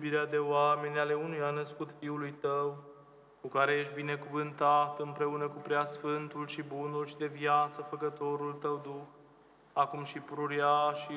iubirea de oameni ale unuia născut Fiului Tău, cu care ești binecuvântat împreună cu Preasfântul și Bunul și de viață Făcătorul Tău Duh, acum și pururia și